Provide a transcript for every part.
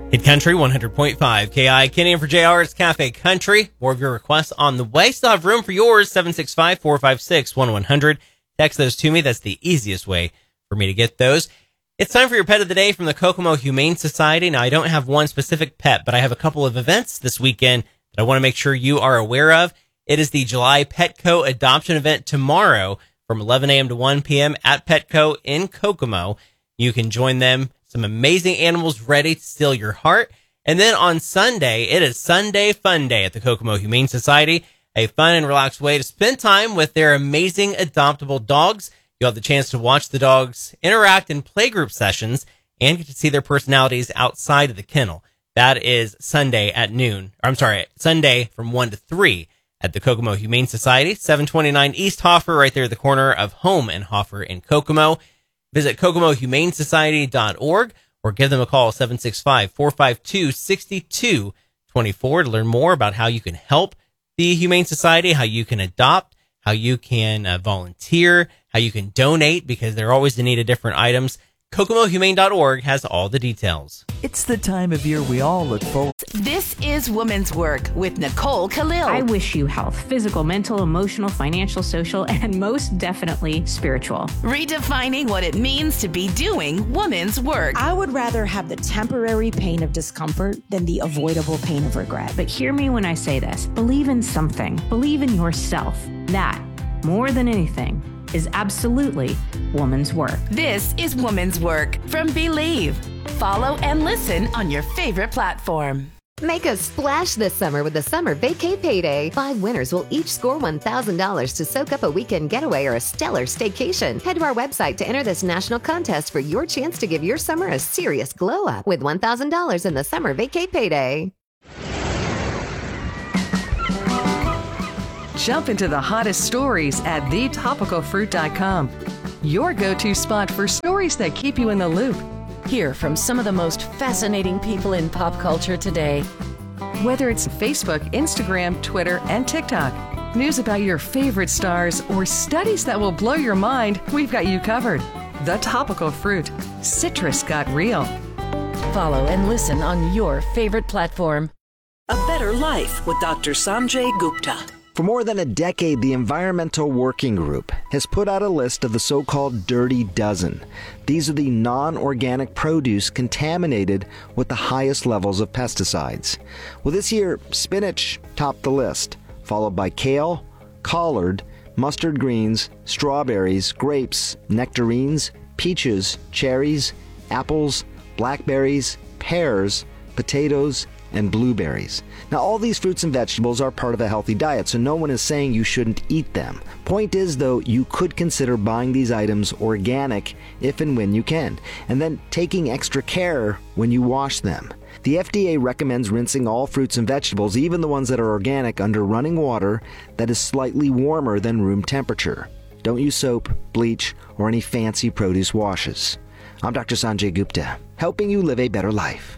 Hit Country 100.5 KI. Kenny in for JR. It's Cafe Country. More of your requests on the way. Still have room for yours. 765-456-1100. Text those to me. That's the easiest way for me to get those. It's time for your pet of the day from the Kokomo Humane Society. Now, I don't have one specific pet, but I have a couple of events this weekend that I want to make sure you are aware of. It is the July Petco Adoption Event tomorrow from 11 a.m. to 1 p.m. at Petco in Kokomo. You can join them. Some amazing animals ready to steal your heart. And then on Sunday, it is Sunday Fun Day at the Kokomo Humane Society, a fun and relaxed way to spend time with their amazing adoptable dogs. You'll have the chance to watch the dogs interact in playgroup sessions and get to see their personalities outside of the kennel. That is Sunday at noon. Sunday from 1 to 3 at the Kokomo Humane Society, 729 East Hoffer, right there at the corner of Home and Hoffer in Kokomo. Visit kokomohumanesociety.org or give them a call, 765-452-6224, to learn more about how you can help the Humane Society, how you can adopt, how you can volunteer, how you can donate, because they're always in need of different items. KokomoHumane.org has all the details. It's the time of year we all look forward. This is Women's Work with Nicole Khalil. I wish you health, physical, mental, emotional, financial, social, and most definitely spiritual. Redefining what it means to be doing women's work. I would rather have the temporary pain of discomfort than the avoidable pain of regret. But hear me when I say this. Believe in something. Believe in yourself. That, more than anything, is absolutely woman's work. This is Woman's Work from Believe. Follow and listen on your favorite platform. Make a splash this summer with the Summer Vacay Payday. 5 winners will each score $1,000 to soak up a weekend getaway or a stellar staycation. Head to our website to enter this national contest for your chance to give your summer a serious glow up with $1,000 in the Summer Vacay Payday. Jump into the hottest stories at thetopicalfruit.com. Your go-to spot for stories that keep you in the loop. Hear from some of the most fascinating people in pop culture today. Whether it's Facebook, Instagram, Twitter, and TikTok, news about your favorite stars, or studies that will blow your mind, we've got you covered. The Topical Fruit. Citrus got real. Follow and listen on your favorite platform. A Better Life with Dr. Sanjay Gupta. For more than a decade, the Environmental Working Group has put out a list of the so-called Dirty Dozen. These are the non-organic produce contaminated with the highest levels of pesticides. Well, this year, spinach topped the list, followed by kale, collard, mustard greens, strawberries, grapes, nectarines, peaches, cherries, apples, blackberries, pears, potatoes, and blueberries. Now, all these fruits and vegetables are part of a healthy diet, so no one is saying you shouldn't eat them. Point is, though, you could consider buying these items organic if and when you can, and then taking extra care when you wash them. The FDA recommends rinsing all fruits and vegetables, even the ones that are organic, under running water that is slightly warmer than room temperature. Don't use soap, bleach, or any fancy produce washes. I'm Dr. Sanjay Gupta, helping you live a better life.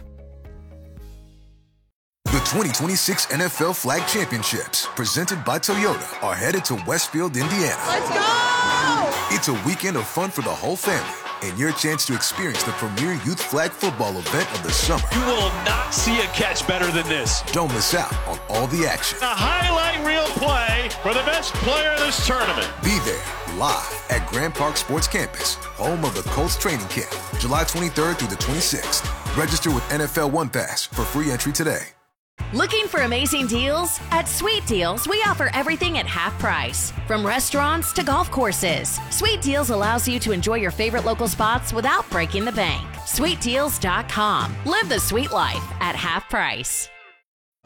The 2026 NFL Flag Championships, presented by Toyota, are headed to Westfield, Indiana. Let's go! It's a weekend of fun for the whole family and your chance to experience the premier youth flag football event of the summer. You will not see a catch better than this. Don't miss out on all the action. A highlight reel play for the best player of this tournament. Be there live at Grand Park Sports Campus, home of the Colts training camp, July 23rd through the 26th. Register with NFL One Pass for free entry today. Looking for amazing deals? At Sweet Deals, we offer everything at half price. From restaurants to golf courses, Sweet Deals allows you to enjoy your favorite local spots without breaking the bank. SweetDeals.com. Live the sweet life at half price.